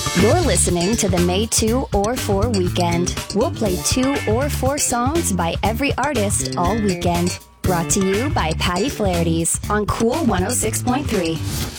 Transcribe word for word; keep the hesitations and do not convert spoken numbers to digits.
You're listening to the May two or four weekend. We'll play two or four songs by every artist all weekend. Brought to you by Patty Flaherty's on Cool one oh six point three.